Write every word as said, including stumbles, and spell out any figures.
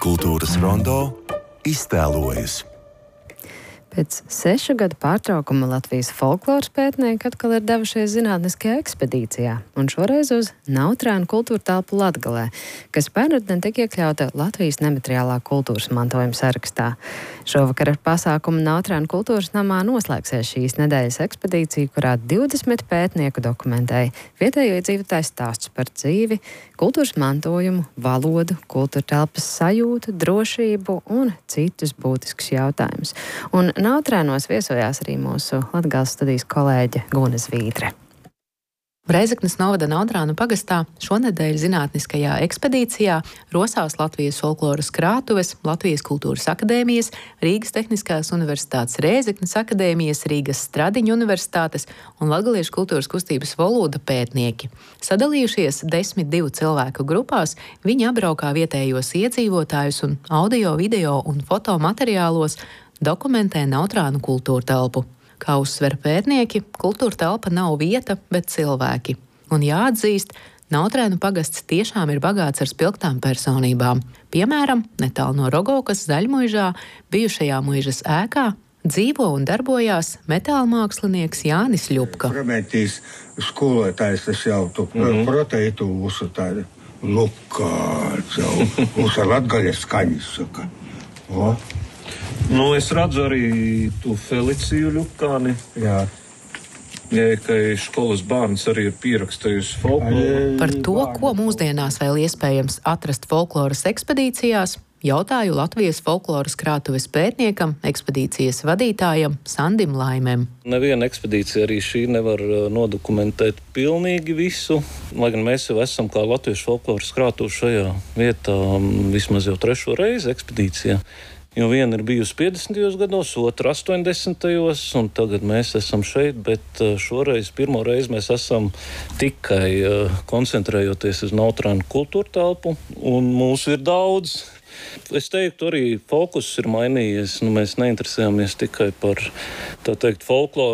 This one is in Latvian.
Kultūras rondo iztēlojas. Pēc sešu gadu pārtraukuma Latvijas folkloras pētnieki atkal ir devušies zinātniskajā ekspedīcijā, un šoreiz uz Nautrēnu kultūra telpu Latgalē, kas pērnotnē tika iekļauta Latvijas nemateriālā kultūras mantojuma sarakstā. Šovakar ar pasākumu Nautrēnu kultūras namā noslēgsies šīs nedēļas ekspedīcija, kurā divdesmit pētnieku dokumentēja vietējo iedzīvotāju stāstus par dzīvi, kultūras mantojumu, valodu, kultūra telpas sajūtu, drošību un citus būtiskus jautājumus. Un Nautrēnos viesojās arī mūsu Latgales studijas kolēģe Gune Zvīdre. Reizeknes novada Nautrānu pagastā šonedēļ zinātniskajā ekspedīcijā rosās Latvijas folkloras krātuves, Latvijas kultūras akadēmijas, Rīgas Tehniskās universitātes Reizeknes akadēmijas, Rīgas Stradiņu universitātes un Latgaliešu kultūras kustības Volūda pētnieki. Sadalījušies desmit divu cilvēku grupās, viņi apbraukā vietējos iedzīvotājus un audio, video un fotomateriālos dokumentē Nautrānu kultūra telpu. Kā uzsver pētnieki, kultūra telpa nav vieta, bet cilvēki. Un jāatzīst, Nautrēnu pagasts tiešām ir bagāts ar spilgtām personībām. Piemēram, netālu no Rogovkas Zaļmuižā, bijušajā muižas ēkā, dzīvo un darbojās metāla mākslinieks Jānis Ļupka. Prometīs skolotājs tas jau tu mm-hmm. proteitu mūsu tādu Ļupka, jau mūsu latgaļas skaņas saka. O? Nu, es redzu arī tu Feliciju Ļupkāni. Jā. Jā, ka skolas bērns arī ir pierakstījusi folkloru. Par to, ko mūsdienās vēl iespējams atrast folkloras ekspedīcijās, jautāju Latvijas folkloras krātuves pētniekam, ekspedīcijas vadītājam Sandim Laimem. Neviena ekspedīcija arī šī nevar nodokumentēt pilnīgi visu, lai gan mēs jau esam kā Latvijas folkloras krātuve šajā vietā vismaz jau trešo reizi ekspedīcijā. Jo viena ir bijusi piecdesmitajos gados, otra astoņdesmitajos, un tagad mēs esam šeit, bet šoreiz pirmo reizi mēs esam tikai koncentrējoties uz Nautrēnu kultūra telpu, un mūsu ir daudz. Es teiktu, arī fokus ir mainījies. Nu, mēs neinteresējamies tikai par, tā teikt, folkloru